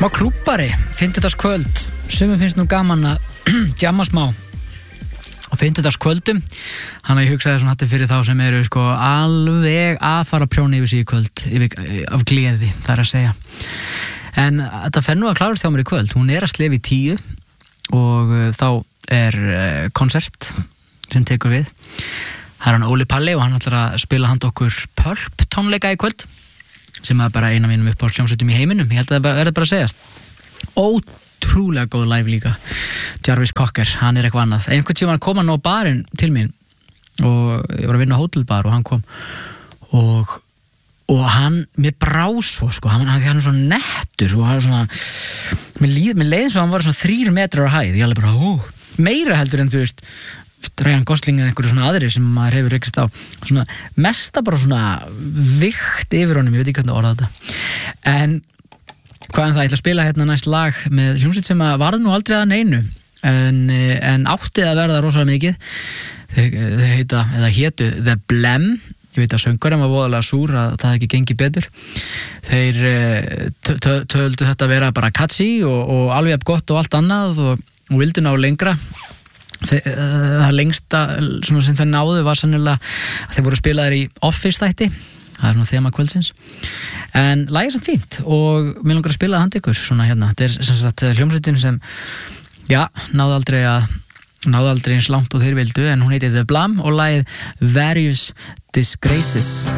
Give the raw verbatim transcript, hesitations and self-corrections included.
Smá klúbbari, fimmtudagskvöld. Sumum finnst nú gaman að jamma smá á fimmtudagskvöldum. Hann að ég hugsaði svona þetta fyrir þá sem eru sko alveg að fara að prjóna yfir sig í kvöld yfir, af gleði, það er að segja. En þetta fer nú að klárast hjá mér í kvöld. Hún er að slefa í tíu og uh, þá er uh, konsert sem tekur við. Það er hann Óli Palli og hann ætlar að spila handa okkur Pulp tónleika í kvöld, sem er bara eina mínum upp á hljómsveitum í heiminum. Ég held að það verður bara að segjast. Ótrúlega góð live líka. Jarvis Cocker, hann er eitthvað annað. Einhvern tíma kom hann á barinn til mín og ég var að vinna á hótelbar og hann kom og, og hann, mér brá svo sko, hann, hann, hann er svo nettur og hann er svona, mér, líð, mér leiði svo hann var svona þrír metrar á hæð. Ég alveg bara, hú, meira heldur en þú veist Ryan Gosling eða einhverju svona aðri sem maður hefur rekist á. Svona mesta bara svona vikt yfir honum, ég veit ekki hvernig að orða þetta. En hvað en það, ég ætla að spila hérna næst lag með hljómsveit sem að varð nú aldrei að neinu en, en átti að verða rosalega mikið. Þeir, þeir heita, eða hétu The Blem. Ég veit að söngurinn var voðalega súr að það ekki gengi betur. Þeir töldu þetta vera bara catchy og, og alveg gott og allt annað og, og vildu ná lengra. Það lengsta svona sem þeir náðu var sannilega að þeir voru spilaðir í Office þætti. Það er svona þema kvöldsins. En lagið er samt fínt og mér langar að spila það handa ykkur svona hérna. Þetta er sem sagt hljómsveitin sem já, náðu aldrei að náðu aldrei eins langt og þeir vildu, en hún heitir The Blem og lagið Various Disgraces.